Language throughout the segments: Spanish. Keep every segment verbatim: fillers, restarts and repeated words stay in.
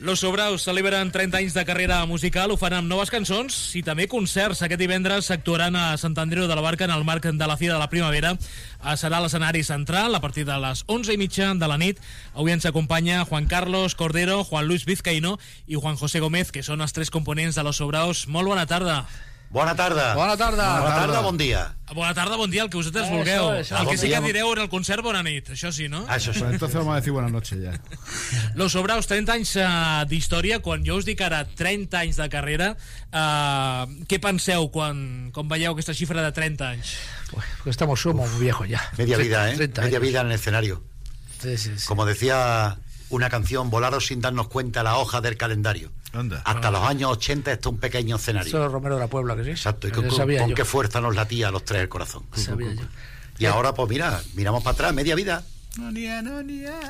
Los Sobraus celebren trenta anys de carrera musical, ho fan amb noves cançons i també concerts. Aquest divendres actuaran a Sant Andreu de la Barca en el marc de la Fira de la Primavera. Serà l'escenari central a partir de les onze i mitja de la nit. Avui ens acompanya Juan Carlos Cordero, Juan Luis Vizcaíno i Juan José Gómez, que són els tres components de Los Sobraus. Molt bona tarda. Bona tarda. Bona tarda. Bona tarda, bon dia. Bona tarda, bon dia, el que vosaltres Eh, vulgueu. això, això. El que Bon sí dia. que direu en el concert, bona nit. Això sí, no? Ah, això sí. Pues entonces vamos a decir buenas noches ya. Los Sobraus, trenta anys uh, d'història. Quan jo us dic ara trenta anys de carrera, uh, què penseu quan, quan veieu aquesta xifra de trenta anys? Pues, pues estamos, somos muy viejos ya. Media vida, ¿eh? treinta Media años. vida en el escenario. Sí, sí, sí. Como decía una canción, volaros sin darnos cuenta la hoja del calendario. Anda. Hasta los años ochenta esto es un pequeño escenario. Eso es Romero de la Puebla, que sí. Exacto. Y Eso con, con- sabía con yo. qué fuerza nos latía a los tres el corazón. Sabía yo. Y ahora, pues mira, miramos para atrás, media vida. No, ni a, no, ni a,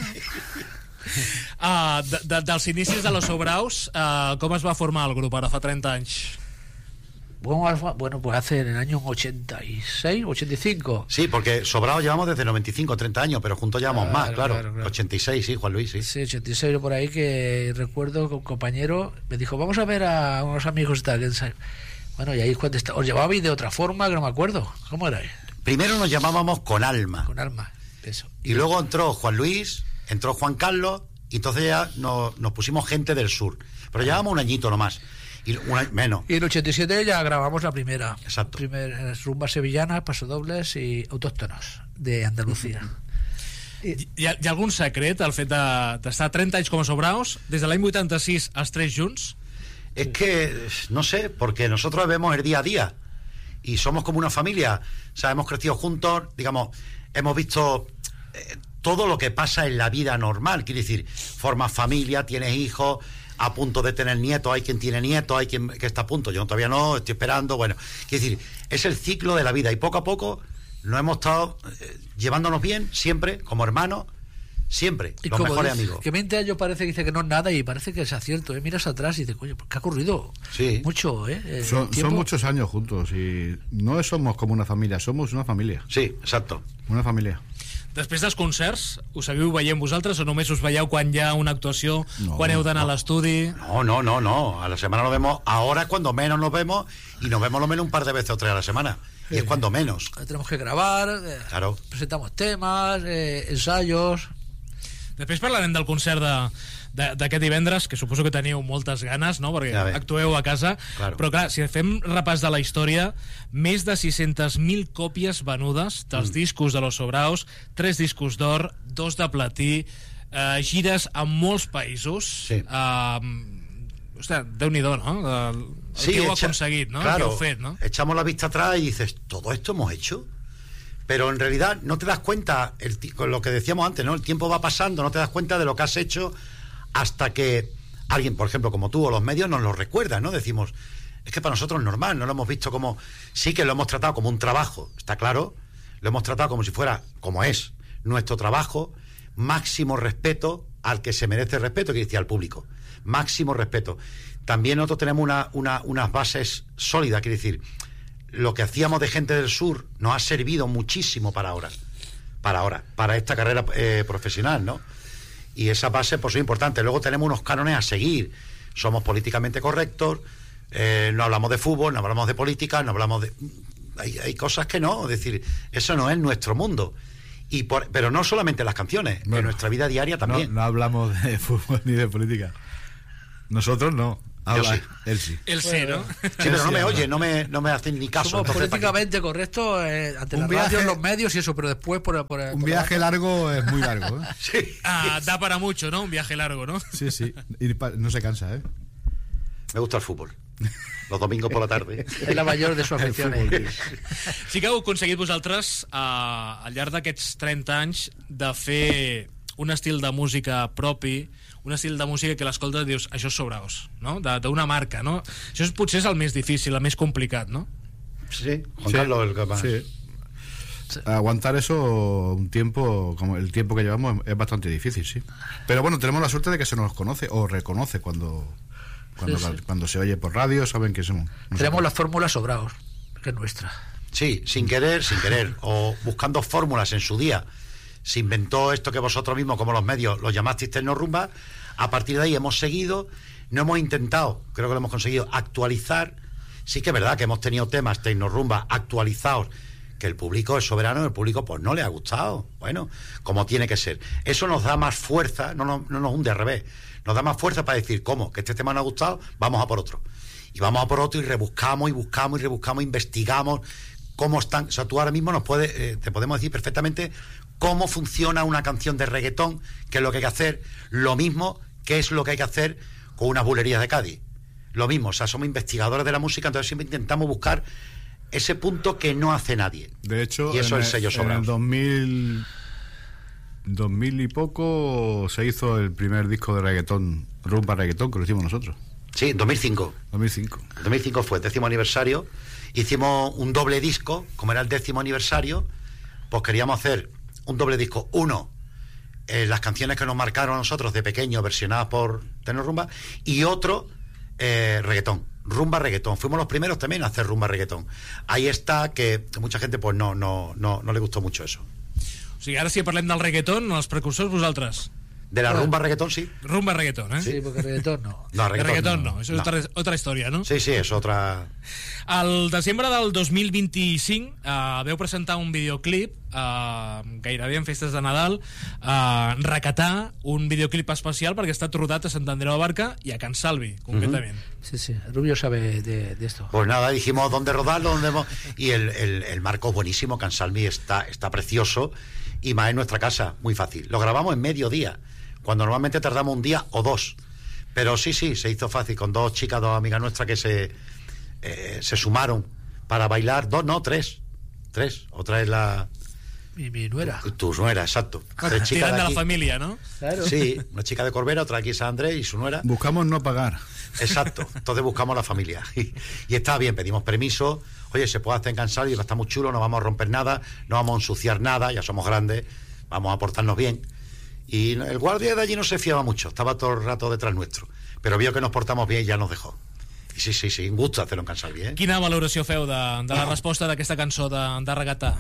Uh, de, de, dels inicis de Los Sobraus, uh, com es va formar el grup ara fa trenta anys? Bueno, bueno, pues hace en el año ochenta y seis, ochenta y cinco. Sí, porque sobrados llevamos desde noventa y cinco, treinta años, pero juntos llevamos Claro, más, claro. claro, claro. ochenta y seis, sí, Juan Luis, sí. Sí, ochenta y seis, por ahí, que recuerdo que un compañero me dijo, vamos a ver a unos amigos y tal. que ensayo. Bueno, y ahí cuando está, os llevabais de otra forma, que no me acuerdo. ¿Cómo era? Primero nos llamábamos Con Alma. Con armas. Eso. Y luego entró Juan Luis, entró Juan Carlos, y entonces ya nos, nos pusimos Gente del Sur. Pero llevábamos un añito nomás. Y un año menos. Y en el ochenta y siete ya grabamos la primera. Exacto. Primer, eh, rumbas sevillanas, pasodobles y autóctonos de Andalucía. Hi, hi, ha, hi ha algun secret al fet de- d'estar trenta anys com a Sobraus, des de l'any vuitanta-sis els tres junts? Es que, no sé, porque nosotros vemos el día a día. Y somos como una familia. O sea, hemos crecido juntos, digamos, hemos visto eh, todo lo que pasa en la vida normal. Quiere decir, formas familia, tienes hijos, a punto de tener nietos, hay quien tiene nietos, hay quien que está a punto, yo todavía no, estoy esperando, bueno, quiere decir, es el ciclo de la vida y poco a poco nos hemos estado eh, llevándonos bien, siempre, como hermanos, siempre, Y los como mejores dice, amigos. que veinte años parece que dice que no es nada y parece que es acierto, ¿eh? Miras atrás y dices, coño, ¿qué ha ocurrido? Sí. Mucho, ¿eh? El Son, tiempo- son muchos años juntos y no somos como una familia, somos una familia. Sí, exacto. Una familia. Després dels concerts, us seguiu veient vosaltres o només us veieu quan hi ha una actuació, No, quan heu d'anar no. a l'estudi? No, no, no, no. A la semana nos vemos, ahora es cuando menos nos vemos y nos vemos lo menos un par de veces o tres a la semana. Y es cuando menos. Tenemos que grabar, eh, Claro. presentamos temas, eh, ensayos. Després parlarem del concert de, de, d'aquest divendres, que suposo que teniu moltes ganes, no? Perquè Ja ve. actueu a casa. Claro. Però clar, si fem repàs de la història, més de sis-centes mil còpies venudes dels Mm. discos de Los Sobraus, tres discos d'or, dos de platí, eh, gires a molts països. Sí. Eh, ostres, Déu-n'hi-do, no? El, el Sí, que heu echa- aconseguit, no? Claro, El que heu fet, no? echamos la vista atrás y dices, ¿todo esto hemos hecho? Pero en realidad no te das cuenta, el, ti- con lo que decíamos antes, ¿no? El tiempo va pasando, no te das cuenta de lo que has hecho hasta que alguien, por ejemplo, como tú o los medios, nos lo recuerdan, ¿no? Decimos, es que para nosotros es normal, no lo hemos visto como... Sí que lo hemos tratado como un trabajo, está claro, lo hemos tratado como si fuera, como es, nuestro trabajo, máximo respeto al que se merece respeto, que decía al público, máximo respeto. También nosotros tenemos una, una, unas bases sólidas, quiere decir, lo que hacíamos de Gente del Sur nos ha servido muchísimo para ahora, para ahora, para esta carrera eh, profesional, ¿no? Y esa base pues es importante. Luego tenemos unos cánones a seguir, somos políticamente correctos, eh, no hablamos de fútbol, no hablamos de política, no hablamos de... Hay, hay cosas que no, es decir, eso no es nuestro mundo. Y por, pero no solamente las canciones, Bueno, en nuestra vida diaria No, también. no hablamos de fútbol ni de política. Nosotros no. Habla, sí. Él sí. El sí, no? Sí, pero no Sí, me habla. oye, no me, no me hacen ni caso. Somos entonces, ¿para qué? políticamente correctos eh, ante Un la viaje- radio, los medios y eso, pero después por... por Un por viaje largo es muy largo, ¿eh? Sí. Ah, da para mucho, ¿no? Un viaje largo, ¿no? Sí, sí. Y pa- no se cansa, ¿eh? Me gusta el fútbol. Los domingos por la tarde. Es la mayor de sus El aficiones. fútbol. Sí que heu aconseguit vosaltres, eh, al llarg d'aquests trenta anys, de fer un estil de música propi, un estil de música que l'escoltes i dius, això és Sobraus, no? De- D'una marca, no? Això és, potser és el més difícil, el més complicat, no? Sí, Juan Sí, Carlos, el que más. sí. Aguantar eso un tiempo, como el tiempo que llevamos, es bastante difícil, sí. Pero bueno, tenemos la suerte de que se nos conoce o reconoce cuando cuando, Sí, sí. cuando se oye por radio, saben que somos. no sé. Tenemos la fórmula Sobraos, que es nuestra. Sí, sin querer, sin querer, o buscando fórmulas en su día. Se inventó esto que vosotros mismos, como los medios, lo llamasteis tecnorumba. A partir de ahí hemos seguido, no hemos intentado, creo que lo hemos conseguido, actualizar. Sí que es verdad que hemos tenido temas tecnorumba actualizados, que el público es soberano, el público pues no le ha gustado. Bueno, como tiene que ser. Eso nos da más fuerza, no, no, no nos hunde al revés, nos da más fuerza para decir, ¿cómo? Que este tema no ha gustado, vamos a por otro. Y vamos a por otro y rebuscamos y buscamos y rebuscamos, investigamos cómo están. O sea, tú ahora mismo nos puedes, eh, te podemos decir perfectamente cómo funciona una canción de reggaetón, qué es lo que hay que hacer, lo mismo que es lo que hay que hacer con unas bulerías de Cádiz. Lo mismo, o sea, somos investigadores de la música, entonces siempre intentamos buscar ese punto que no hace nadie. De hecho, y eso en es el sello en Sobraos. el dos mil, dos mil y poco se hizo el primer disco de reggaetón, rumba reggaetón, que lo hicimos nosotros. Sí, en dos mil cinco. dos mil cinco. dos mil cinco fue el décimo aniversario. Hicimos un doble disco, como era el décimo aniversario, pues queríamos hacer un doble disco. Uno, eh, las canciones que nos marcaron a nosotros de pequeño, versionadas por Tecnorumba, y otro, eh, reggaetón, rumba reggaetón. Fuimos los primeros también a hacer rumba reggaetón. Ahí está que mucha gente pues no, no, no, no le gustó mucho eso. O sigui, ara si parlem del reggaeton, els precursors vosaltres. De la rumba reggaetón, sí. Rumba reggaeton, eh? Sí, porque reggaetón no. No, De reggaetón, reggaeton no, no. això és otra, otra història, no? Sí, sí, és otra... Al desembre del dos mil vint-i-cinc eh, veu presentar un videoclip eh, gairebé en festes de Nadal, eh, recatar un videoclip especial perquè està rodat a Sant Andreu de Barca i a Can Salvi, concretament. Uh-huh. Sí, sí, Rubio sabe de, de esto. Pues nada, dijimos dónde rodarlo, dónde... y el, el, el marco es buenísimo, Can Salvi está, está precioso, y más en nuestra casa, muy fácil. Lo grabamos en mediodía, cuando normalmente tardamos un día o dos. Pero sí, sí, se hizo fácil con dos chicas, dos amigas nuestras que se, eh, se sumaron para bailar. Dos, no, tres. Tres. Otra es la... Mi, mi nuera. Tu nuera, exacto. Tiran de, de la familia, ¿no? Claro. Sí, una chica de Corbera, otra aquí San Andrés y su nuera. Buscamos no pagar. Exacto, entonces buscamos la familia. Y, y está bien, pedimos permiso. Oye, se puede hacer en Can Salvi, está muy chulo, no vamos a romper nada, no vamos a ensuciar nada, ya somos grandes, vamos a portarnos bien. Y el guardia de allí no se fiaba mucho, estaba todo el rato detrás nuestro, pero vio que nos portamos bien y ya nos dejó. Y sí, sí, sí, un gusto hacerlo en Can Salvi, ¿eh? Quina valoració feu de, de la resposta d'aquesta cançó de, de regatar?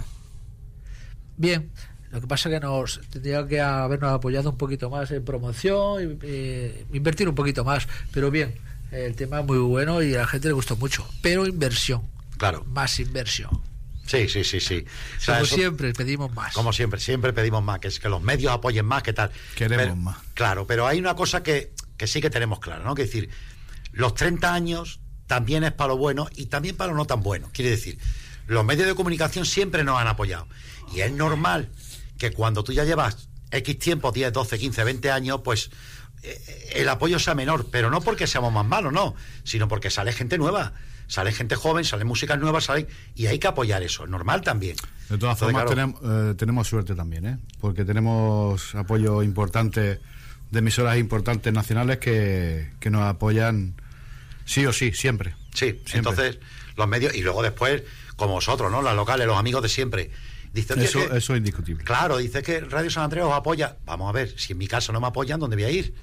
Bien, lo que pasa es que nos tendría que habernos apoyado un poquito más en promoción, y, y, invertir un poquito más, pero bien, el tema es muy bueno y a la gente le gustó mucho, pero inversión, Claro. más inversión. Sí, sí, sí, sí. O sea, Como eso- siempre, pedimos más. Como siempre, siempre pedimos más, que es que los medios apoyen más, que tal. Queremos Pero- más. Claro, pero hay una cosa que, que sí que tenemos clara, ¿no? Que decir, los treinta años también es para lo bueno y también para lo no tan bueno. Quiere decir, los medios de comunicación siempre nos han apoyado. Y es normal que cuando tú ya llevas X tiempo, diez, doce, quince, veinte años, pues eh, el apoyo sea menor, pero no porque seamos más malos, no, sino porque sale gente nueva. Sale gente joven, sale músicas nuevas, sale, y hay que apoyar eso, es normal también. De todas Entonces, formas, claro, tenemos, eh, tenemos suerte también, ¿eh? Porque tenemos apoyo importante de emisoras importantes nacionales que, que nos apoyan sí o sí, siempre. Sí, Siempre. entonces los medios, y luego después, como vosotros, ¿no? Las locales, los amigos de siempre. Dicen Eso, que, eso es indiscutible. claro, dice que Radio San Andrés os apoya. Vamos a ver, si en mi casa no me apoyan, ¿dónde voy a ir?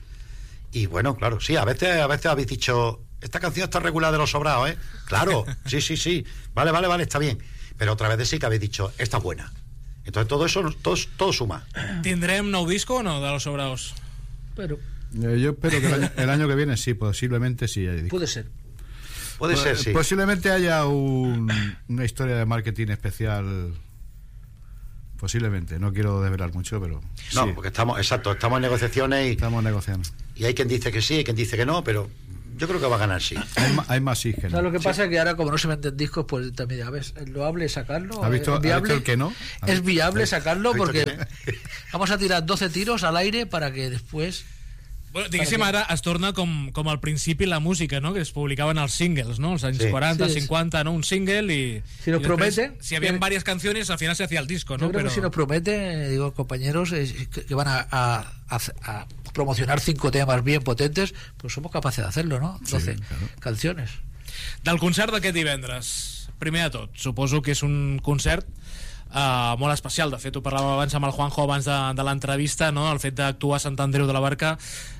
Y bueno, claro, sí, a veces, a veces habéis dicho, esta canción está regular de los sobrados, ¿eh? Claro, sí, sí, sí. Vale, vale, vale, está bien. Pero otra vez de sí que habéis dicho, esta es buena. Entonces todo eso, todo, todo suma. Tindrem nou disco o no, de los sobraos? Pero Eh, yo espero que el año, el año que viene sí, posiblemente sí. haya disco. puede ser. Puede ser, sí. Posiblemente haya un- una historia de marketing especial. Posiblemente, no quiero desvelar mucho, pero No, sí, porque estamos, exacto, estamos en negociaciones y, estamos negociando. y hay quien dice que sí, hay quien dice que no, pero yo creo que va a ganar sí. Hay, ma- hay más sí que O sea, no. lo que pasa es que ahora, como no se venden discos, pues también, a ver, lo hable sacarlo. ¿Ha visto- ¿Es ha viable? visto el que no? Es viable sacarlo ¿Ha visto porque que no? vamos a tirar doce tiros al aire para que después. Bueno, diguéssim, Perquè- ara es torna com, com al principi la música, no? Que es publicaven els singles, no? Els anys Sí. quaranta, Sí, sí. cinquanta, ¿no? Un single y... Si nos y después, prometen- Si habían varias canciones, al final se hacía el disco, ¿no? Yo creo Pero... que si nos promete, digo, compañeros, eh, que, que van a, a- a- a promocionar cinco temas bien potentes, pues somos capaces de hacerlo, ¿no? doce claro. canciones. Del concert d'aquest divendres, primer de tot, suposo que és un concert uh, molt especial. De fet, ho parlàvem abans amb el Juanjo abans de, de l'entrevista, no? El fet d'actuar a Sant Andreu de la Barca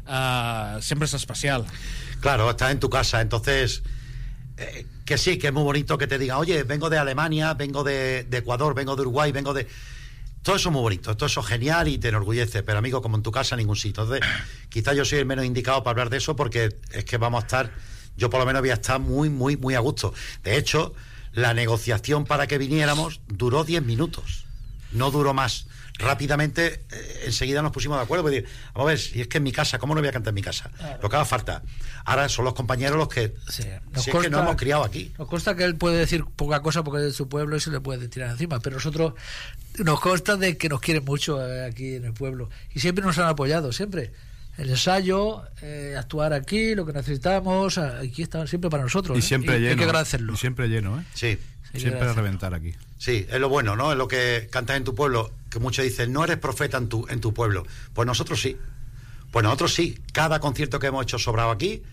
uh, sempre és especial. Claro, estás en tu casa, entonces eh, que sí, que es muy bonito que te digan, oye, vengo de Alemania, vengo de, de Ecuador, vengo de Uruguay, vengo de... todo eso es muy bonito, todo eso es genial y te enorgullece, pero amigo, como en tu casa, en ningún sitio. Entonces, quizás yo soy el menos indicado para hablar de eso, porque es que vamos a estar, yo por lo menos voy a estar muy, muy, muy a gusto. De hecho, la negociación para que viniéramos duró diez minutos, no duró más. Rápidamente, eh, enseguida nos pusimos de acuerdo, porque vamos a ver, si es que en mi casa, ¿cómo no voy a cantar en mi casa? Claro. Lo que haga falta. Ahora son los compañeros los que, sí, si consta, es que nos hemos criado aquí. Nos consta que él puede decir poca cosa porque es de su pueblo y se le puede tirar encima, pero nosotros nos consta de que nos quieren mucho aquí en el pueblo y siempre nos han apoyado, siempre. El ensayo, eh, actuar aquí, lo que necesitamos, aquí están siempre para nosotros. Y siempre ¿eh? y lleno. Hay que agradecerlo. Y siempre lleno, ¿eh? Sí. Siempre a reventar aquí. Sí, es lo bueno, ¿no? Es lo que cantas en tu pueblo, que muchos dicen, no eres profeta en tu, en tu pueblo. Pues nosotros sí. Pues nosotros sí. Cada concierto que hemos hecho sobrado aquí,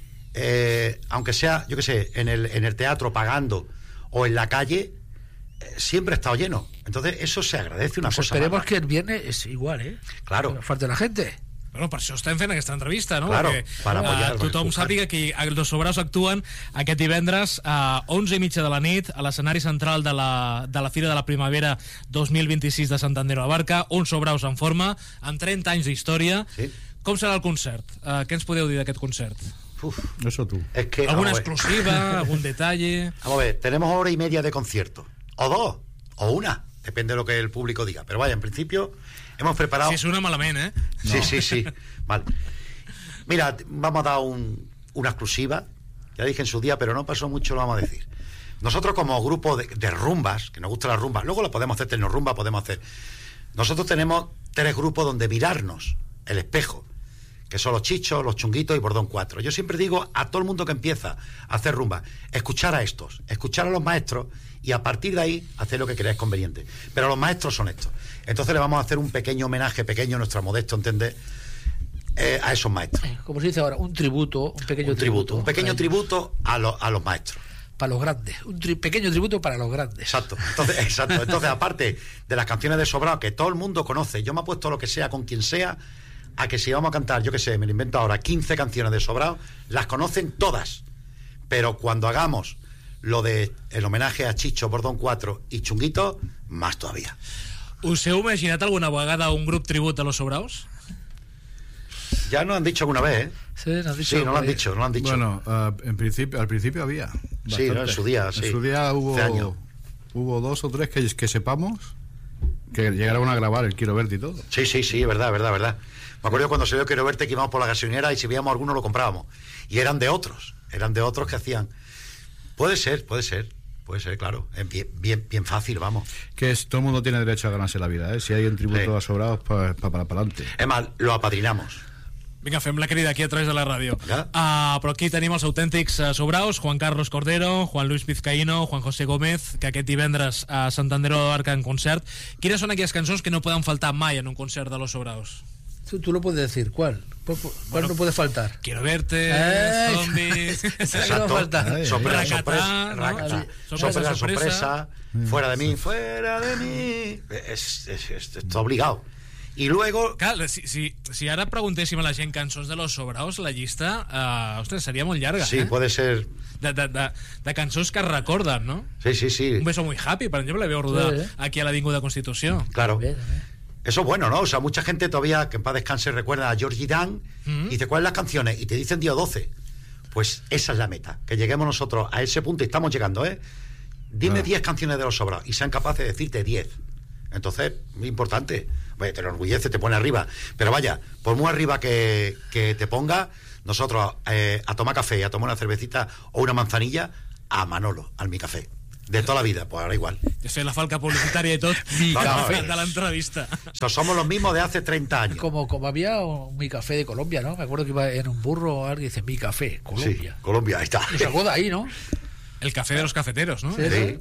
eh, aunque sea, yo qué sé, en el, en el teatro pagando o en la calle, eh, siempre ha estado lleno. Entonces eso se agradece una pues cosa. Esperemos más. que el viernes es igual, ¿eh? Claro. Que no falte la gente. Bueno, per això estem fent aquesta entrevista, no? Claro, perquè para apoyar, uh, tothom sàpiga que els Sobraus actuen aquest divendres a onze i mitja de la nit a l'escenari central de la, de la Fira de la Primavera dos mil vint-i-sis de Sant Andreu de la Barca, uns Sobraus en forma, amb trenta anys d'història. Sí. Com serà el concert? Uh, què ens podeu dir d'aquest concert? Uf. Eso tú. Es que, ¿Alguna vamos a ver. exclusiva? ¿Algún detalle? Vamos a ver, tenemos hora y media de concierto. O dos, o una. Depende de lo que el público diga. Pero vaya, en principio hemos preparado... Si suena malament, ¿eh? Sí, No. sí, sí. Vale. Mira, vamos a dar un, una exclusiva. Ya dije en su día, pero no pasó mucho, lo vamos a decir. Nosotros como grupo de, de rumbas, que nos gusta la rumba, luego la podemos hacer tecnorumba, podemos hacer... Nosotros tenemos tres grupos donde mirarnos el espejo, que son los Chichos, los Chunguitos y Bordón cuatro. Yo siempre digo a todo el mundo que empieza a hacer rumba, escuchar a estos, escuchar a los maestros y a partir de ahí hacer lo que creáis conveniente. Pero los maestros son estos. Entonces le vamos a hacer un pequeño homenaje, pequeño, nuestro modesto entender, eh, a esos maestros. Como se dice ahora, un tributo, un pequeño Un tributo, un pequeño a tributo a, lo, a los maestros. Para los grandes, un tri pequeño tributo para los grandes. Exacto. Entonces, exacto. Entonces, aparte de las canciones de Sobrado, que todo el mundo conoce, yo me he puesto lo que sea con quien sea, a que si vamos a cantar, yo que sé, me lo invento ahora, quince canciones de Sobrado, las conocen todas. Pero cuando hagamos lo de el homenaje a Chicho, Bordón cuatro y Chunguito, más todavía. Us heu imaginat alguna vegada un grup tribut a los Sobraus? Ya nos han dicho alguna vez, ¿eh? Sí, nos han dicho, Sí, no lo han dicho, no lo han dicho. Bueno, uh, en principio, al principio había. Sí, ¿no? En su día, sí. En su día Hace hubo, años. hubo dos o tres que, que sepamos que llegaron a grabar el Quiero Verte y todo. Sí, sí, sí, es verdad, es verdad, es verdad. Me acuerdo cuando salió Quiero Verte que íbamos por la gasolinera y si veíamos alguno lo comprábamos. Y eran de otros, eran de otros que hacían. Puede ser, puede ser, puede ser, claro. Es bien, bien, bien fácil, vamos. Que es, todo el mundo tiene derecho a ganarse la vida, ¿eh? Si hay un tributo Sí. a Sobrados, para pa, pa, pa adelante. Es más, lo apadrinamos. Vinga, fem la crida aquí a través de la ràdio. Ja. Uh, però aquí tenim els autèntics uh, Sobraus, Juan Carlos Cordero, Juan Luis Vizcaíno, Juan José Gómez, que aquest divendres a Sant Andreu de la Barca en concert. Quines són aquelles cançons que no poden faltar mai en un concert de los Sobraus? Tú, tú lo puedes decir, ¿cuál? ¿Cuál, cuál Bueno, no puede faltar? Quiero verte, ¡Ey! zombies... Esa que no falta. Ay, Sorpresa, Racatá, sorpresa, ¿no? racatá. Sorpresa, sorpresa, sorpresa. sorpresa, fuera de mí, fuera de mí. Es, es, es, es obligado. Y luego, Clar, si, si, si ara preguntéssim a la gent cançons de los Sobraus, la llista, uh, ostres, seria molt llarga, sí, eh? puede ser. De, de, de, de cançons que es recorden, no? Sí, sí, sí. Un beso muy happy, per exemple, la veu rodar Sí, eh? aquí a l'Avinguda Constitució. Claro. Bien, bien. Eso es bueno, ¿no? O sea, mucha gente todavía, que en paz descanse, recuerda a Georgie Dan Mm. y dice, ¿cuáles las canciones? Y te dicen día doce. Pues esa es la meta, que lleguemos nosotros a ese punto y estamos llegando, ¿eh? Dime diez canciones de los Sobrados y sean capaces de decirte diez. Entonces, muy importante. Vaya, te enorgullece, te pone arriba. Pero vaya, por muy arriba que, que te ponga, nosotros eh, a tomar café y a tomar una cervecita o una manzanilla, a Manolo, al Mi Café. De toda la vida, pues ahora igual. Ja sé la falca publicitària i tot Mi Café. de l'entrevista. O sea, somos los mismos de hace treinta años. Como, como había un Mi Café de Colombia, ¿no? Me acuerdo que iba en un burro o alguien dice Mi Café, Colombia. Sí, Colombia, ahí está. Y sacó de ahí, ¿no? El café de los cafeteros, no? Sí, Sí.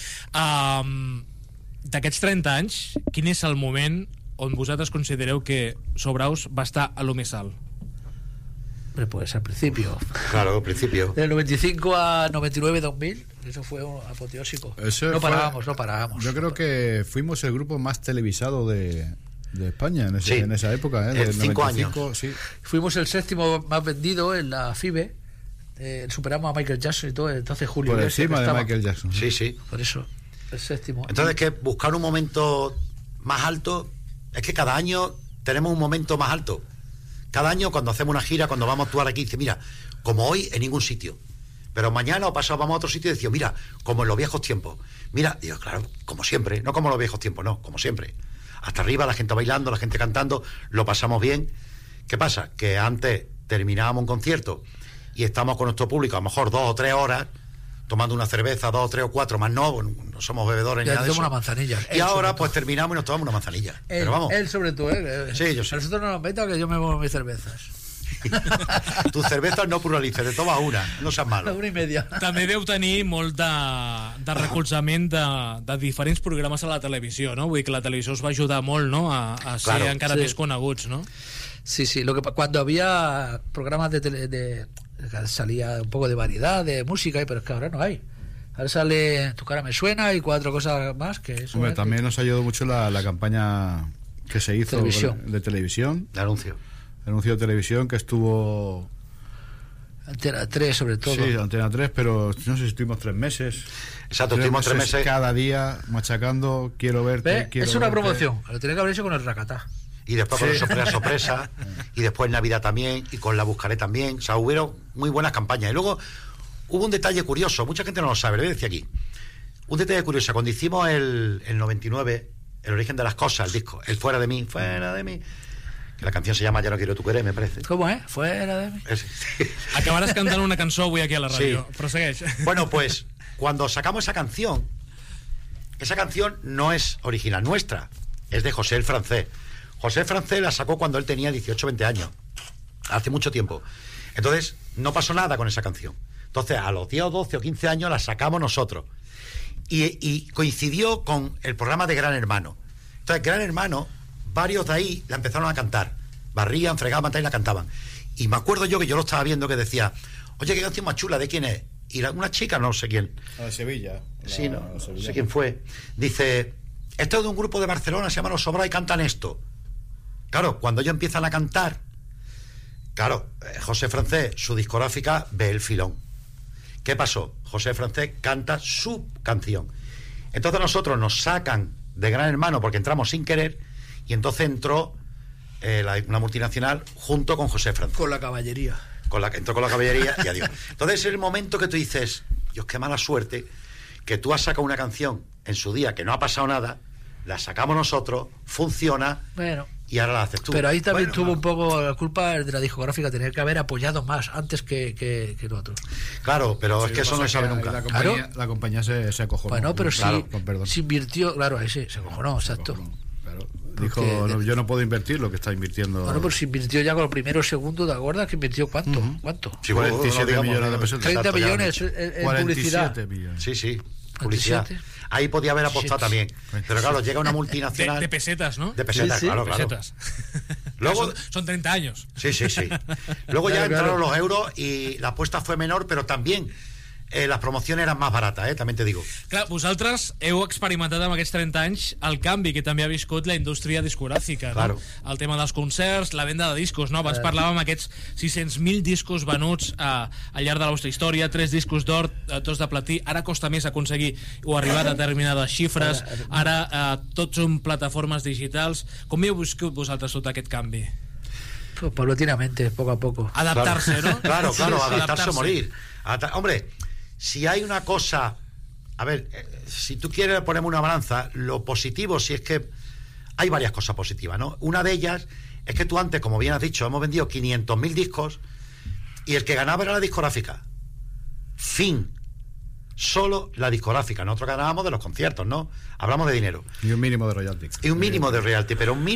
Um, D'aquests trenta anys, quin és el moment on vosaltres considereu que Sobraus va estar a lo més alt? Hombre, pues al principio. Claro, al principio. Del noventa y cinco a noventa y nueve, dos mil, eso fue un apoteósico. Eso no fue- parábamos, no parábamos. Yo creo que fuimos el grupo más televisado de, de España en, ese- Sí. en esa época, ¿eh? En Del cinco noventa y cinco, sí. Fuimos el séptimo más vendido en la F I B E. Eh, superamos a Michael Jackson y todo. Entonces Julio Por Iglesias encima de estaba. Michael Jackson. Sí, sí. Por eso, el séptimo. Entonces, que buscar un momento más alto, es que cada año tenemos un momento más alto. Cada año cuando hacemos una gira, cuando vamos a actuar aquí, dice, mira, como hoy en ningún sitio. Pero mañana o pasado vamos a otro sitio y decimos, mira, como en los viejos tiempos. Mira, digo, claro, como siempre, no como en los viejos tiempos, no, como siempre. Hasta arriba, la gente bailando, la gente cantando, lo pasamos bien. ¿Qué pasa? Que antes terminábamos un concierto y estamos con nuestro público a lo mejor dos o tres horas tomando una cerveza, dos o tres o cuatro, más no, no somos bebedores ni nada de eso. Una manzanilla. Y ahora pues terminamos y nos tomamos una manzanilla. Él, Pero vamos. Él sobre todo, ¿eh? Sí, yo sé. A nosotros no nos metan que yo me bebo mis cervezas. Tus cervezas no pluralices, te tomas una, no seas malo. Una i media. També deu tenir molt de, de recolzament de, de diferents programes a la televisió, no? Vull dir que la televisió us va ajudar molt, no?, a, a ser Claro, encara sí. més coneguts, no? Sí, sí, lo que pa- cuando había programas de, tele, de salía un poco de variedad de música, pero es que ahora no hay. Ahora sale Tu cara me suena y cuatro cosas más que eso. Hombre, ¿eh? también nos ayudó mucho la, la campaña que se hizo Televisión. de televisión, De anuncio. el anuncio de televisión que estuvo, Antena tres sobre todo. sí, Antena tres, pero no sé si estuvimos tres meses. Exacto, estuvimos tres meses. Cada día machacando, quiero verte, ¿Ve? quiero Es una verte. promoción. Lo tenía que haber hecho con el Racatá. Y después con Sí. el sorpresa sorpresa, y después Navidad también, y con La Buscaré también. O sea, hubieron muy buenas campañas. Y luego hubo un detalle curioso, mucha gente no lo sabe, lo voy a decir aquí. Un detalle curioso, cuando hicimos el, el noventa y nueve, El origen de las cosas, el disco, el Fuera de mí, Fuera de mí, que la canción se llama Ya no quiero tu querer, me parece. ¿Cómo es? Fuera de mí. Es- Acabaràs cantant una cançó avui aquí a la ràdio. Sí. Prosegueix. Bueno, pues cuando sacamos esa canción, esa canción no es original nuestra, es de José el Francés. José el Francés la sacó cuando él tenía dieciocho o veinte años, hace mucho tiempo. Entonces, no pasó nada con esa canción. Entonces, a los diez o doce o quince años la sacamos nosotros. Y, y coincidió con el programa de Gran Hermano. Entonces, Gran Hermano, varios de ahí la empezaron a cantar. Barrían, fregaban, y la cantaban. Y me acuerdo yo que yo lo estaba viendo que decía, oye, qué canción más chula, ¿de quién es? Y la- una chica, no sé quién, A Sevilla. sí, no, no sé quién fue, dice, esto es de un grupo de Barcelona, se llama Los Sobra y cantan esto. Claro, cuando ellos empiezan a cantar, claro, eh, José Francés, su discográfica, ve el filón. ¿Qué pasó? José Francés canta su canción. Entonces nosotros nos sacan de Gran Hermano porque entramos sin querer, y entonces entró eh, la- una multinacional junto con José Francés. Con la caballería. Con la, entró con la caballería y adiós. Entonces es el momento que tú dices, Dios, qué mala suerte, que tú has sacado una canción en su día que no ha pasado nada, la sacamos nosotros, funciona, Bueno. y ahora la haces tú. Pero ahí también Bueno, tuvo claro. un poco la culpa de la discográfica, tener que haber apoyado más antes que, que, que nosotros. Claro, pero Sí, es que lo eso no pasa se sabe que nunca. La compañía, Claro. la compañía se, se acojonó. Bueno, pero Claro, sí, con perdón. se invirtió, claro, ahí sí, se cojonó, exacto. Claro. Porque- Dijo, no, yo no puedo invertir lo que está invirtiendo. Bueno, pues se invirtió ya con el primero segundo, ¿te acuerdas? Que invirtió cuánto, cuánto. Sí, cuarenta y siete digamos, millones de pesetas. treinta exacto, ya. millones en, en cuarenta y publicidad. siete millones. Sí, sí, publicidad. veintisiete. Ahí podía haber apostado también. veintisiete. Pero claro, llega una De, multinacional de pesetas, ¿no? de pesetas, Sí, sí. claro, claro. Pesetas. Luego- Son, son treinta años. Sí, sí, sí. Luego ya Claro, entraron claro. los euros y la apuesta fue menor, pero también eh, las promociones eran más baratas, eh, también te digo. Clar, vosaltres heu experimentat amb aquests trenta anys el canvi que també ha viscut la indústria discogràfica, Claro. no? El tema dels concerts, la venda de discos, no? Abans parlàvem aquests sis-cents mil discos venuts eh, al llarg de la vostra història, tres discos d'or, eh, dos de platí, ara costa més aconseguir o arribar a determinades xifres, ara eh, tots són plataformes digitals. Com heu viscut vosaltres tot aquest canvi? Pues paulatinamente, poco a poco. Adaptar-se, Claro. ¿no? Claro, claro, Sí, sí, adaptarse o morir. Adapta- Hombre, si hay una cosa, a ver, eh, si tú quieres ponerme una balanza, lo positivo, si es que hay varias cosas positivas, ¿no? Una de ellas es que tú antes, como bien has dicho, hemos vendido quinientos mil discos y el que ganaba era la discográfica. Fin. Solo la discográfica. Nosotros ganábamos de los conciertos, ¿no? Hablamos de dinero. Y un mínimo de royalty. Y un mínimo de royalty, pero un mínimo